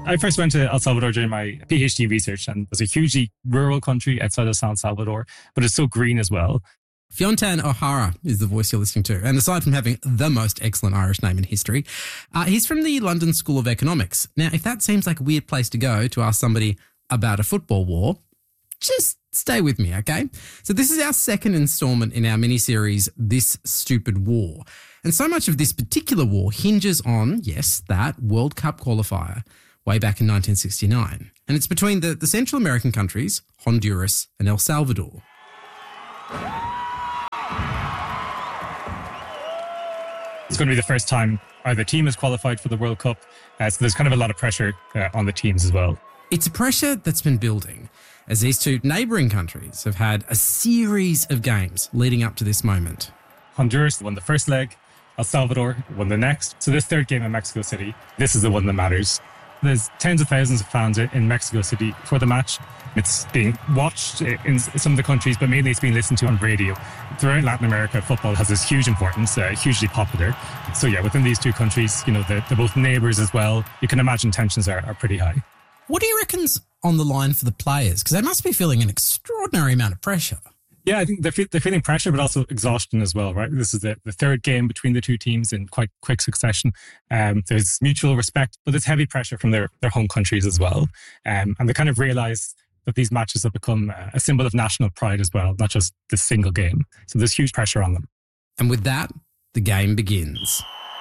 I first went to El Salvador during my PhD research, and it's a hugely rural country outside of San Salvador, but it's so green as well. Fiontan O'Hara is the voice you're listening to. And aside from having the most excellent Irish name in history, he's from the London School of Economics. Now, if that seems like a weird place to go to ask somebody about a football war, just stay with me, okay? So this is our second installment in our mini-series, This Stupid War. And so much of this particular war hinges on, yes, that World Cup qualifier way back in 1969. And it's between the Central American countries, Honduras and El Salvador. It's going to be the first time either team has qualified for the World Cup, so there's kind of a lot of pressure on the teams as well. It's a pressure that's been building as these two neighbouring countries have had a series of games leading up to this moment. Honduras won the first leg, El Salvador won the next. So this third game in Mexico City, this is the one that matters. There's tens of thousands of fans in Mexico City for the match. It's being watched in some of the countries, but mainly it's being listened to on radio. Throughout Latin America, football has this huge importance, hugely popular. So yeah, within these two countries, they're both neighbours as well. You can imagine tensions are pretty high. What do you reckon's on the line for the players? Because they must be feeling an extraordinary amount of pressure. Yeah, I think they're feeling pressure, but also exhaustion as well, right? This is the third game between the two teams in quite quick succession. There's mutual respect, but there's heavy pressure from their home countries as well. And they kind of realise that these matches have become a symbol of national pride as well, not just this single game. So there's huge pressure on them. And with that, the game begins.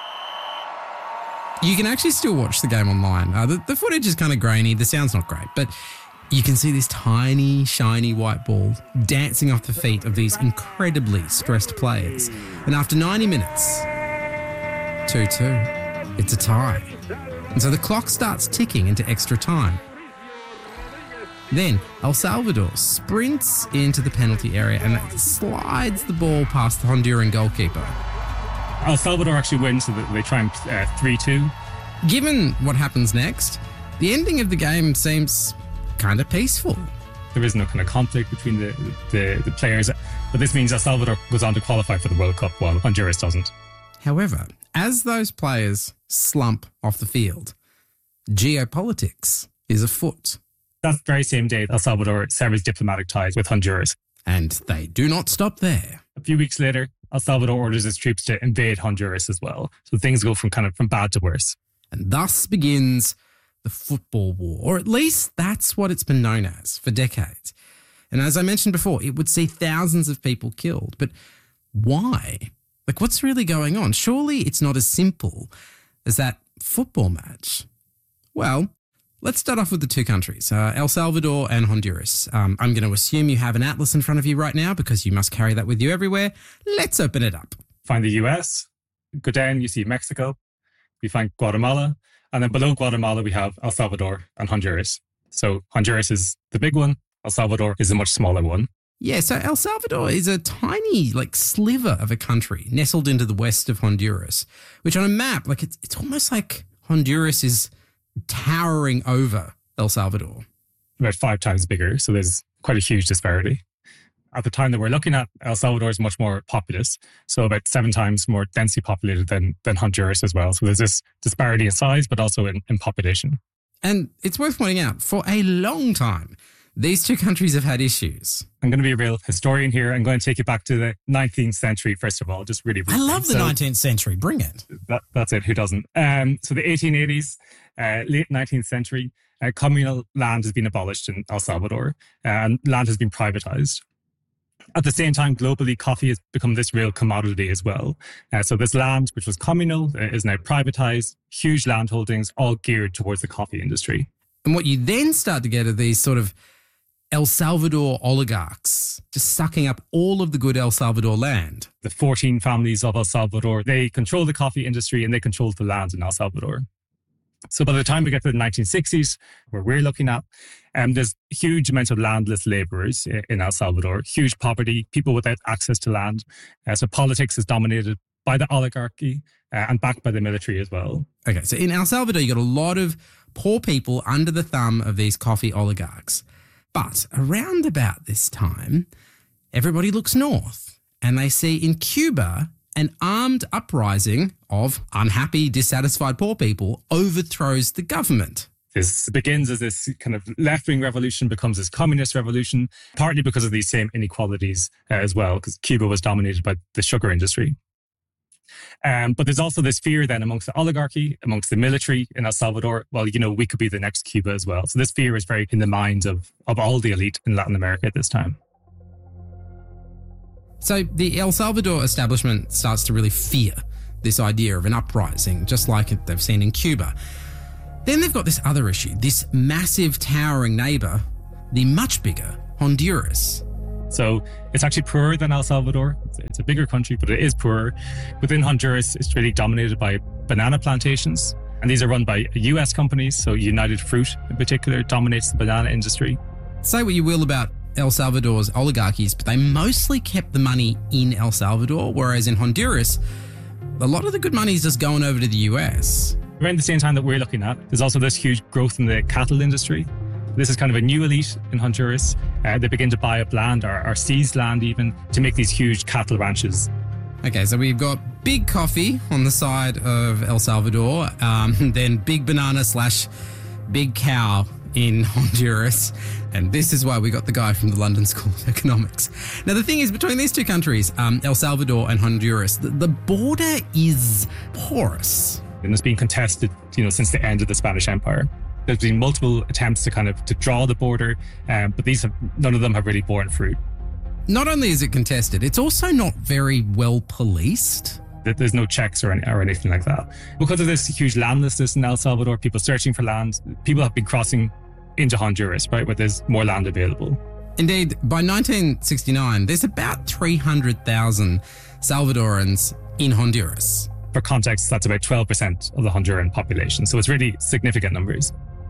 You can actually still watch the game online. The footage is kind of grainy, the sound's not great, but you can see this tiny, shiny white ball dancing off the feet of these incredibly stressed players. And after 90 minutes, 2-2, it's a tie. And so the clock starts ticking into extra time. Then El Salvador sprints into the penalty area and slides the ball past the Honduran goalkeeper. El Salvador actually wins, so they triumph 3-2. Given what happens next, the ending of the game seems kind of peaceful. There is no kind of conflict between the players, but this means El Salvador goes on to qualify for the World Cup while Honduras doesn't. However, as those players slump off the field, geopolitics is afoot. That very same day, El Salvador severs diplomatic ties with Honduras. And they do not stop there. A few weeks later, El Salvador orders its troops to invade Honduras as well. So things go from bad to worse. And thus begins the football war, or at least that's what it's been known as for decades. And as I mentioned before, it would see thousands of people killed. But why? Like, what's really going on? Surely it's not as simple as that football match. Well, let's start off with the two countries, El Salvador and Honduras. I'm going to assume you have an atlas in front of you right now because you must carry that with you everywhere. Let's open it up. Find the US, go down, you see Mexico, we find Guatemala, and then below Guatemala we have El Salvador and Honduras. So Honduras is the big one, El Salvador is a much smaller one. Yeah, so El Salvador is a tiny, sliver of a country nestled into the west of Honduras, which on a map, it's almost like Honduras is towering over El Salvador. About 5 times bigger, so there's quite a huge disparity. At the time that we're looking at, El Salvador is much more populous, so about 7 times more densely populated than Honduras as well. So there's this disparity in size, but also in population. And it's worth pointing out, for a long time, these two countries have had issues. I'm going to be a real historian here. I'm going to take you back to the 19th century, first of all, just really briefly. I love the 19th century. Bring it. That's it. Who doesn't? So the 1880s, late 19th century, communal land has been abolished in El Salvador and land has been privatized. At the same time, globally, coffee has become this real commodity as well. So this land, which was communal, is now privatized, huge land holdings, all geared towards the coffee industry. And what you then start to get are these sort of El Salvador oligarchs just sucking up all of the good El Salvador land. The 14 families of El Salvador, they control the coffee industry and they control the land in El Salvador. So by the time we get to the 1960s, where we're looking at, there's huge amounts of landless laborers in El Salvador, huge poverty, people without access to land. So politics is dominated by the oligarchy and backed by the military as well. Okay, so in El Salvador, you got a lot of poor people under the thumb of these coffee oligarchs. But around about this time, everybody looks north and they see in Cuba an armed uprising of unhappy, dissatisfied poor people overthrows the government. This begins as this kind of left-wing revolution, becomes this communist revolution, partly because of these same inequalities as well, because Cuba was dominated by the sugar industry. But there's also this fear then amongst the oligarchy, amongst the military in El Salvador, well, we could be the next Cuba as well. So this fear is very in the minds of all the elite in Latin America at this time. So the El Salvador establishment starts to really fear this idea of an uprising, just like they've seen in Cuba. Then they've got this other issue, this massive towering neighbour, the much bigger Honduras. So it's actually poorer than El Salvador. It's a bigger country, but it is poorer. Within Honduras, it's really dominated by banana plantations. And these are run by US companies. So United Fruit in particular dominates the banana industry. Say what you will about El Salvador's oligarchies, but they mostly kept the money in El Salvador, whereas in Honduras, a lot of the good money is just going over to the US. Around the same time that we're looking at, there's also this huge growth in the cattle industry. This is kind of a new elite in Honduras. They begin to buy up land or seize land even to make these huge cattle ranches. Okay, so we've got big coffee on the side of El Salvador, then big banana / big cow in Honduras. And this is why we got the guy from the London School of Economics. Now, the thing is, between these two countries, El Salvador and Honduras, the border is porous. And it's been contested, since the end of the Spanish Empire. There's been multiple attempts to draw the border, but none of them have really borne fruit. Not only is it contested, it's also not very well policed. There's no checks or anything like that. Because of this huge landlessness in El Salvador, people searching for land, people have been crossing into Honduras, right, where there's more land available. Indeed, by 1969, there's about 300,000 Salvadorans in Honduras. For context, that's about 12% of the Honduran population. So it's really significant numbers.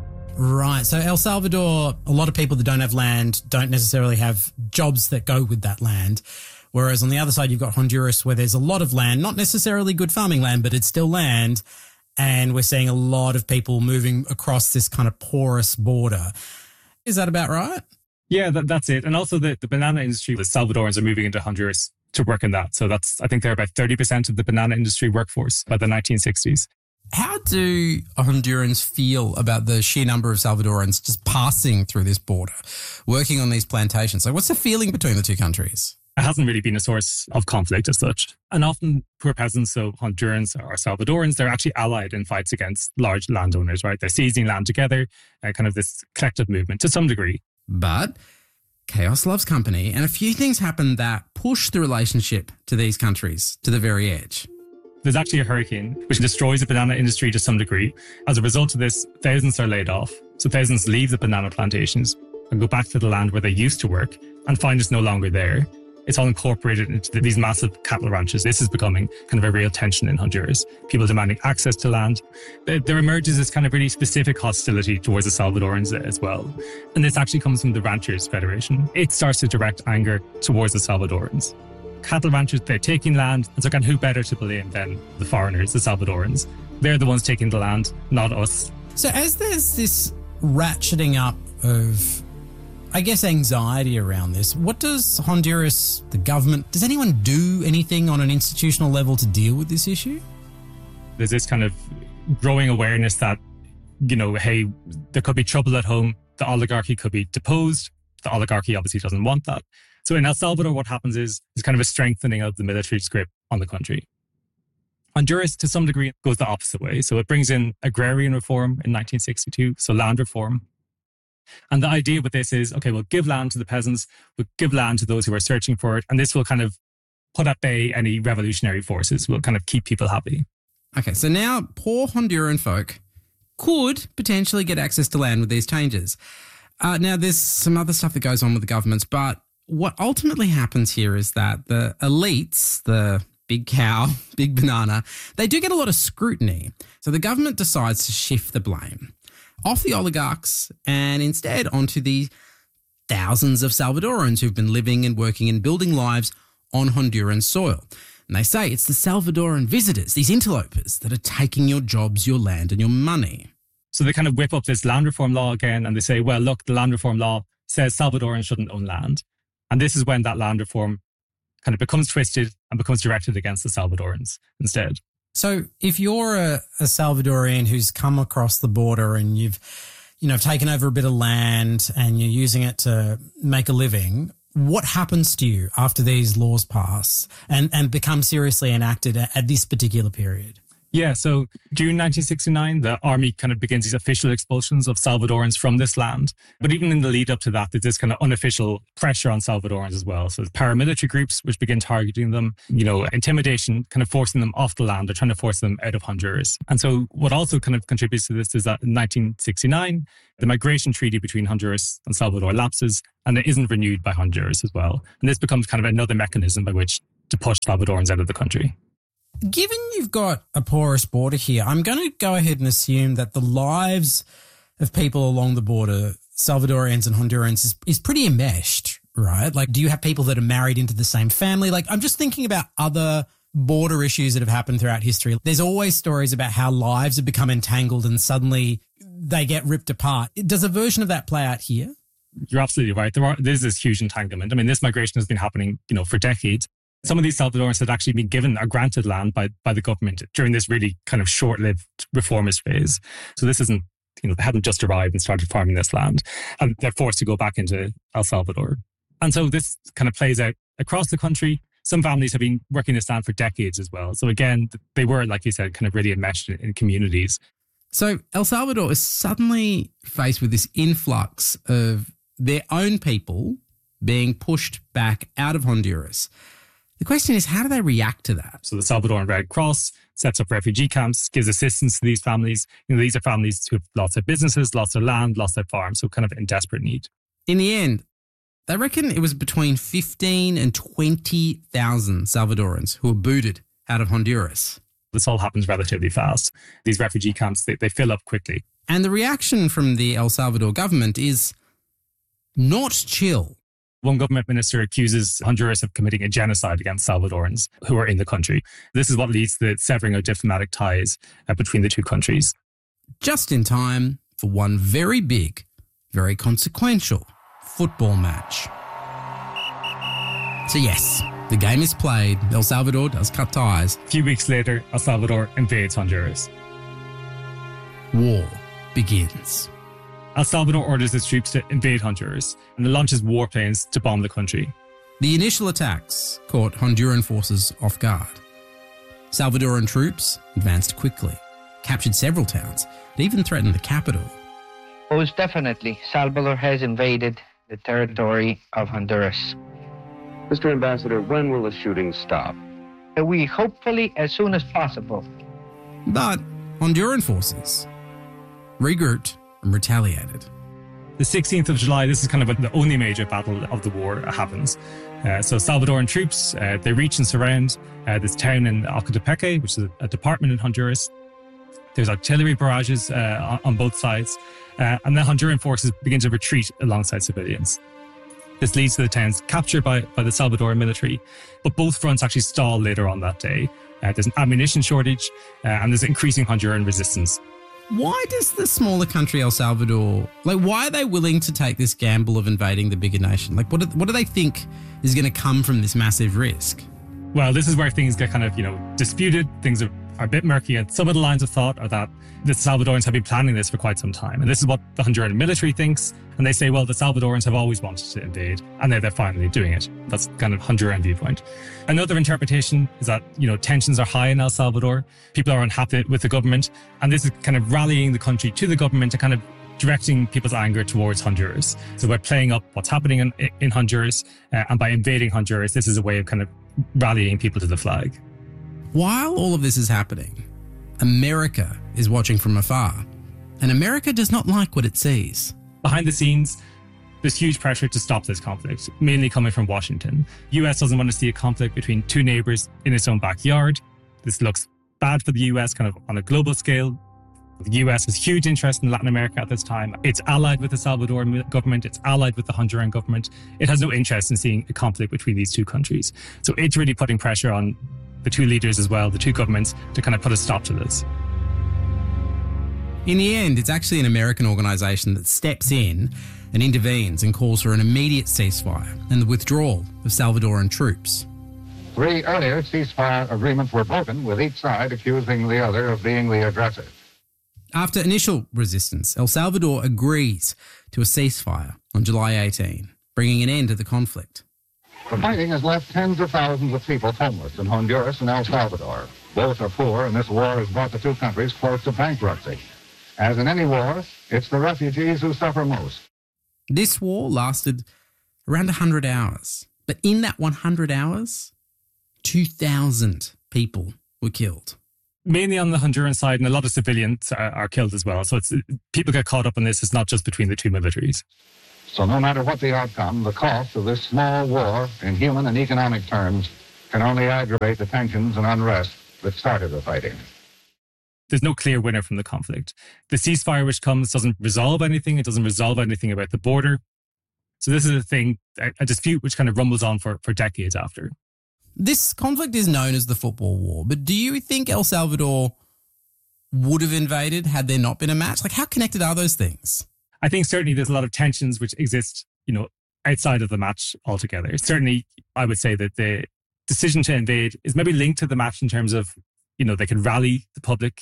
Right. So El Salvador, a lot of people that don't have land don't necessarily have jobs that go with that land. Whereas on the other side, you've got Honduras where there's a lot of land, not necessarily good farming land, but it's still land. And we're seeing a lot of people moving across this kind of porous border. Is that about right? Yeah, that's it. And also the banana industry, the Salvadorans are moving into Honduras to work in that. So I think they're about 30% of the banana industry workforce by the 1960s. How do Hondurans feel about the sheer number of Salvadorans just passing through this border, working on these plantations? So what's the feeling between the two countries? It hasn't really been a source of conflict as such. And often poor peasants, so Hondurans or Salvadorans, they're actually allied in fights against large landowners, right? They're seizing land together, kind of this collective movement to some degree. But chaos loves company, and a few things happen that push the relationship to these countries to the very edge. There's actually a hurricane which destroys the banana industry to some degree. As a result of this, thousands are laid off. So thousands leave the banana plantations and go back to the land where they used to work and find it's no longer there. It's all incorporated into these massive cattle ranches. This is becoming kind of a real tension in Honduras. People demanding access to land. There emerges this kind of really specific hostility towards the Salvadorans as well. And this actually comes from the Ranchers Federation. It starts to direct anger towards the Salvadorans. Cattle ranchers, they're taking land, and so kind of who better to blame than the foreigners, the Salvadorans? They're the ones taking the land, not us. So as there's this ratcheting up of, I guess, anxiety around this, what does Honduras, the government, does anyone do anything on an institutional level to deal with this issue? There's this kind of growing awareness that, hey, there could be trouble at home. The oligarchy could be deposed. The oligarchy obviously doesn't want that. So in El Salvador, what happens is kind of a strengthening of the military's grip on the country. Honduras, to some degree, goes the opposite way. So it brings in agrarian reform in 1962, so land reform. And the idea with this is, okay, we'll give land to the peasants, we'll give land to those who are searching for it, and this will kind of put at bay any revolutionary forces. We'll kind of keep people happy. Okay, so now poor Honduran folk could potentially get access to land with these changes. Now, there's some other stuff that goes on with the governments, but what ultimately happens here is that the elites, the big cow, big banana, they do get a lot of scrutiny. So the government decides to shift the blame off the oligarchs and instead onto the thousands of Salvadorans who've been living and working and building lives on Honduran soil. And they say it's the Salvadoran visitors, these interlopers, that are taking your jobs, your land and your money. So they kind of whip up this land reform law again and they say, well, look, the land reform law says Salvadorans shouldn't own land. And this is when that land reform kind of becomes twisted and becomes directed against the Salvadorans instead. So if you're a Salvadorian who's come across the border and you've taken over a bit of land and you're using it to make a living, what happens to you after these laws pass and become seriously enacted at this particular period? Yeah, so June 1969, the army kind of begins these official expulsions of Salvadorans from this land. But even in the lead up to that, there's this kind of unofficial pressure on Salvadorans as well. So paramilitary groups which begin targeting them, intimidation, kind of forcing them off the land. They're trying to force them out of Honduras. And so what also kind of contributes to this is that in 1969, the migration treaty between Honduras and Salvador lapses, and it isn't renewed by Honduras as well. And this becomes kind of another mechanism by which to push Salvadorans out of the country. Given you've got a porous border here, I'm going to go ahead and assume that the lives of people along the border, Salvadorians and Hondurans, is pretty enmeshed, right? Like, do you have people that are married into the same family? Like, I'm just thinking about other border issues that have happened throughout history. There's always stories about how lives have become entangled and suddenly they get ripped apart. Does a version of that play out here? You're absolutely right. There's this huge entanglement. I mean, this migration has been happening, for decades. Some of these Salvadorans had actually been given or granted land by the government during this really kind of short-lived reformist phase. So this isn't, they hadn't just arrived and started farming this land. And they're forced to go back into El Salvador. And so this kind of plays out across the country. Some families have been working this land for decades as well. So again, they were, like you said, kind of really enmeshed in communities. So El Salvador is suddenly faced with this influx of their own people being pushed back out of Honduras. The question is, how do they react to that? So the Salvadoran Red Cross sets up refugee camps, gives assistance to these families. These are families who have lots of businesses, lots of land, lots of farms, so kind of in desperate need. In the end, they reckon it was between 15 and 20,000 Salvadorans who were booted out of Honduras. This all happens relatively fast. These refugee camps, they fill up quickly. And the reaction from the El Salvador government is not chill. One government minister accuses Honduras of committing a genocide against Salvadorans who are in the country. This is what leads to the severing of diplomatic ties between the two countries. Just in time for one very big, very consequential football match. So yes, the game is played. El Salvador does cut ties. A few weeks later, El Salvador invades Honduras. War begins. El Salvador orders its troops to invade Honduras and launches warplanes to bomb the country. The initial attacks caught Honduran forces off guard. Salvadoran troops advanced quickly, captured several towns, and even threatened the capital. Most definitely, Salvador has invaded the territory of Honduras. Mr. Ambassador, when will the shooting stop? We hopefully as soon as possible. But Honduran forces regrouped and retaliated. The 16th of July, this is kind of the only major battle of the war happens. So Salvadoran troops, they reach and surround this town in Ocotepeque, which is a department in Honduras. There's artillery barrages on both sides. And the Honduran forces begin to retreat alongside civilians. This leads to the town's capture by the Salvadoran military. But both fronts actually stall later on that day. There's an ammunition shortage and there's increasing Honduran resistance. Why does the smaller country El Salvador, why are they willing to take this gamble of invading the bigger nation? What do they think is going to come from this massive risk? Well, this is where things get kind of, disputed. Things are a bit murky. And some of the lines of thought are that the Salvadorans have been planning this for quite some time. And this is what the Honduran military thinks. And they say, well, the Salvadorans have always wanted to invade. And they're finally doing it. That's kind of Honduran viewpoint. Another interpretation is that, tensions are high in El Salvador. People are unhappy with the government. And this is kind of rallying the country to the government and kind of directing people's anger towards Honduras. So by playing up what's happening in Honduras and by invading Honduras, this is a way of kind of rallying people to the flag. While all of this is happening, America is watching from afar, and America does not like what it sees. Behind the scenes, there's huge pressure to stop this conflict, mainly coming from Washington. The US doesn't want to see a conflict between two neighbors in its own backyard. This looks bad for the US kind of on a global scale. The US has huge interest in Latin America at this time. It's allied with the Salvadoran government. It's allied with the Honduran government. It has no interest in seeing a conflict between these two countries. So it's really putting pressure on the two leaders as well, the two governments, to kind of put a stop to this. In the end, it's actually an American organisation that steps in and intervenes and calls for an immediate ceasefire and the withdrawal of Salvadoran troops. 3 earlier ceasefire agreements were broken, with each side accusing the other of being the aggressor. After initial resistance, El Salvador agrees to a ceasefire on July 18, bringing an end to the conflict. The fighting has left tens of thousands of people homeless in Honduras and El Salvador. Both are poor, and this war has brought the two countries close to bankruptcy. As in any war, it's the refugees who suffer most. This war lasted around 100 hours. But in that 100 hours, 2,000 people were killed. Mainly on the Honduran side, and a lot of civilians are killed as well. So people get caught up in this. It's not just between the two militaries. So no matter what the outcome, the cost of this small war in human and economic terms can only aggravate the tensions and unrest that started the fighting. There's no clear winner from the conflict. The ceasefire which comes doesn't resolve anything. It doesn't resolve anything about the border. So this is a dispute which kind of rumbles on for decades after. This conflict is known as the Football War, but do you think El Salvador would have invaded had there not been a match? Like, how connected are those things? I think certainly there's a lot of tensions which exist, outside of the match altogether. Certainly, I would say that the decision to invade is maybe linked to the match in terms of, they could rally the public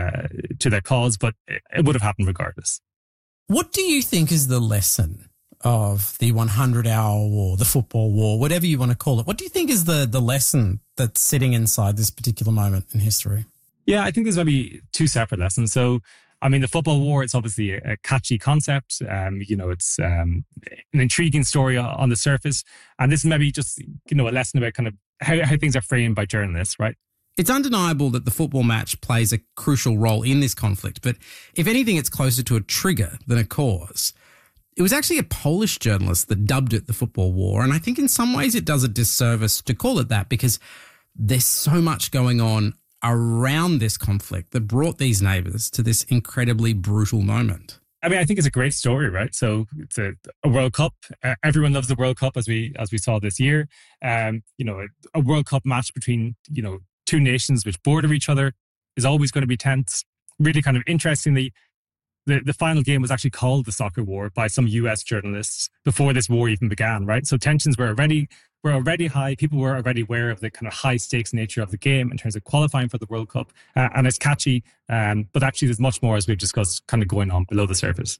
to their cause, but it would have happened regardless. What do you think is the lesson of the 100-hour war, the football war, whatever you want to call it? What do you think is the lesson that's sitting inside this particular moment in history? Yeah, I think there's maybe two separate lessons. So, the football war, it's obviously a catchy concept. It's an intriguing story on the surface. And this is maybe just, a lesson about kind of how things are framed by journalists, right? It's undeniable that the football match plays a crucial role in this conflict, but if anything, it's closer to a trigger than a cause. It was actually a Polish journalist that dubbed it the Football War, and I think in some ways it does a disservice to call it that because there's so much going on around this conflict that brought these neighbours to this incredibly brutal moment. I think it's a great story, right? So it's a World Cup. Everyone loves the World Cup as we saw this year. A World Cup match between, two nations which border each other is always going to be tense. Really kind of interestingly, the final game was actually called the Soccer War by some US journalists before this war even began, right? So tensions were already high. People were already aware of the kind of high stakes nature of the game in terms of qualifying for the World Cup. And it's catchy, but actually there's much more, as we've discussed, kind of going on below the surface.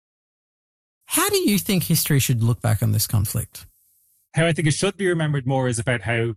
How do you think history should look back on this conflict? How I think it should be remembered more is about how,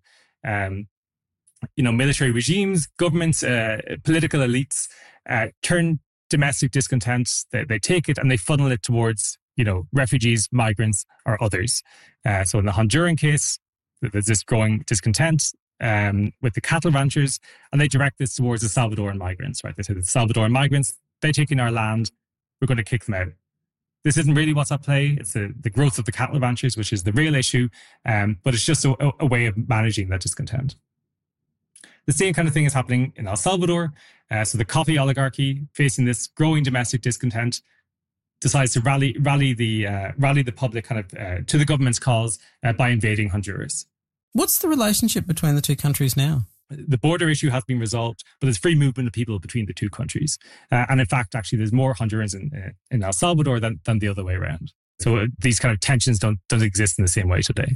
military regimes, governments, political elites turn domestic discontent, they take it and they funnel it towards, refugees, migrants, or others. So in the Honduran case, there's this growing discontent with the cattle ranchers, and they direct this towards the Salvadoran migrants, right? They say the Salvadoran migrants, they take in our land, we're going to kick them out. This isn't really what's at play. It's the growth of the cattle ranchers, which is the real issue, but it's just a way of managing that discontent. The same kind of thing is happening in El Salvador. So the coffee oligarchy, facing this growing domestic discontent, decides to rally the public kind of to the government's cause by invading Honduras. What's the relationship between the two countries now? The border issue has been resolved, but there's free movement of people between the two countries. And in fact, actually, there's more Hondurans in El Salvador than the other way around. So these kind of tensions don't exist in the same way today.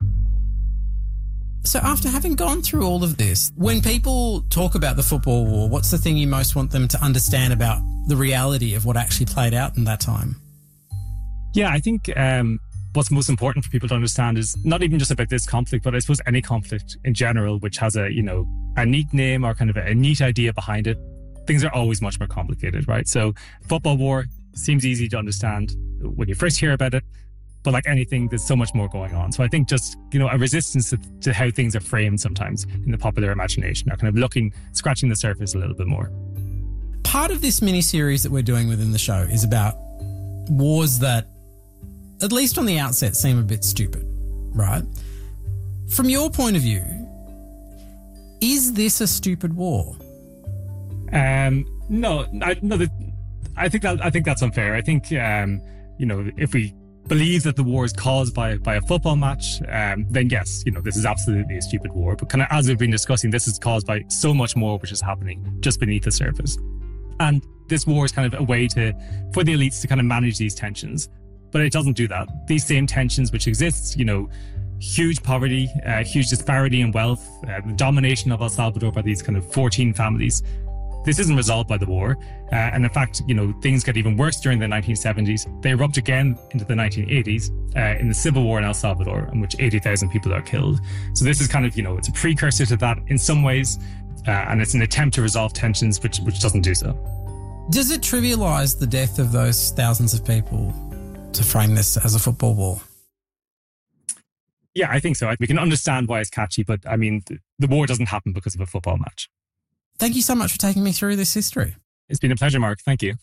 So after having gone through all of this, when people talk about the football war, what's the thing you most want them to understand about the reality of what actually played out in that time? Yeah, I think what's most important for people to understand is not even just about this conflict, but I suppose any conflict in general, which has a neat name or kind of a neat idea behind it. Things are always much more complicated, right? So football war seems easy to understand when you first hear about it. But like anything, there's so much more going on. So I think just, a resistance to how things are framed sometimes in the popular imagination, are kind of scratching the surface a little bit more. Part of this mini-series that we're doing within the show is about wars that, at least on the outset, seem a bit stupid, right? From your point of view, is this a stupid war? No, I think that's unfair. I think, if we believe that the war is caused by a football match, then yes, this is absolutely a stupid war. But kind of as we've been discussing, this is caused by so much more which is happening just beneath the surface. And this war is kind of a way for the elites to kind of manage these tensions. But it doesn't do that. These same tensions which exist, huge poverty, huge disparity in wealth, the domination of El Salvador by these kind of 14 families. This isn't resolved by the war. And in fact, things get even worse during the 1970s. They erupt again into the 1980s in the civil war in El Salvador, in which 80,000 people are killed. So this is kind of, it's a precursor to that in some ways. And it's an attempt to resolve tensions, which doesn't do so. Does it trivialize the death of those thousands of people to frame this as a football war? Yeah, I think so. We can understand why it's catchy, but I mean, the war doesn't happen because of a football match. Thank you so much for taking me through this history. It's been a pleasure, Mark. Thank you.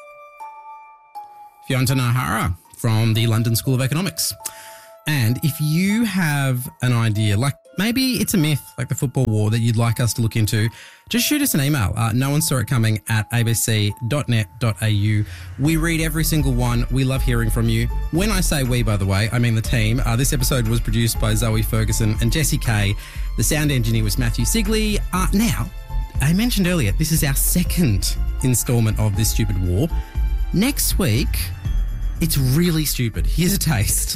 Fionn O'Hara from the London School of Economics. And if you have an idea, like maybe it's a myth, like the football war, that you'd like us to look into, just shoot us an email. No one saw it coming at abc.net.au. We read every single one. We love hearing from you. When I say we, by the way, I mean the team. This episode was produced by Zoe Ferguson and Jessie Kay. The sound engineer was Matthew Sigley. Now, I mentioned earlier, this is our second installment of This Stupid War. Next week, it's really stupid. Here's a taste.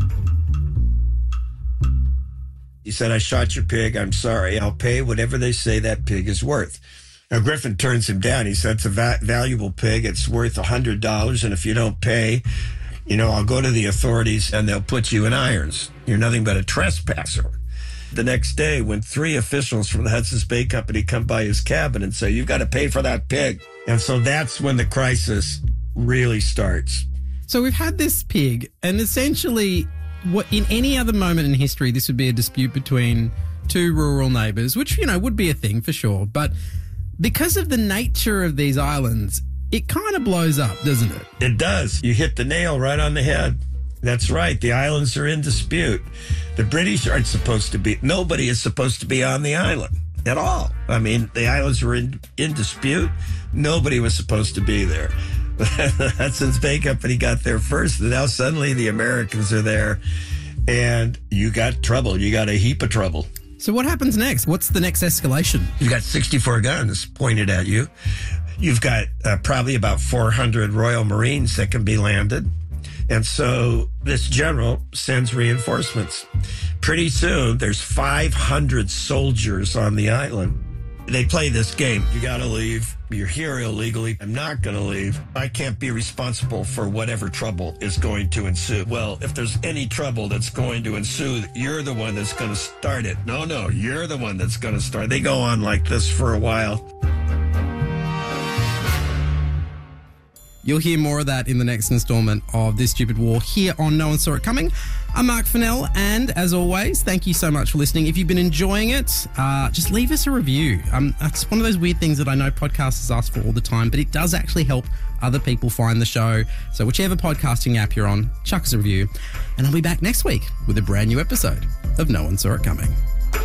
He said, I shot your pig. I'm sorry. I'll pay whatever they say that pig is worth. Now, Griffin turns him down. He said, it's a valuable pig. It's worth $100. And if you don't pay, I'll go to the authorities and they'll put you in irons. You're nothing but a trespasser. The next day, when 3 officials from the Hudson's Bay Company come by his cabin and say, you've got to pay for that pig. And so that's when the crisis really starts. So we've had this pig, and essentially, what in any other moment in history, this would be a dispute between 2 rural neighbours, which, would be a thing for sure. But because of the nature of these islands, it kind of blows up, doesn't it? It does. You hit the nail right on the head. That's right. The islands are in dispute. The British aren't supposed to be, nobody is supposed to be on the island at all. I mean, the islands were in dispute. Nobody was supposed to be there. The Hudson's Bay Company got there first, and now suddenly the Americans are there, and you got trouble. You got a heap of trouble. So what happens next? What's the next escalation? You got 64 guns pointed at you. You've got probably about 400 Royal Marines that can be landed. And so this general sends reinforcements. Pretty soon, there's 500 soldiers on the island. They play this game. You got to leave. You're here illegally. I'm not going to leave. I can't be responsible for whatever trouble is going to ensue. Well, if there's any trouble that's going to ensue, you're the one that's going to start it. No, you're the one that's going to start. They go on like this for a while. You'll hear more of that in the next installment of This Stupid War here on No One Saw It Coming. I'm Mark Fennell, and as always, thank you so much for listening. If you've been enjoying it, just leave us a review. It's one of those weird things that I know podcasters ask for all the time, but it does actually help other people find the show. So whichever podcasting app you're on, chuck us a review. And I'll be back next week with a brand new episode of No One Saw It Coming.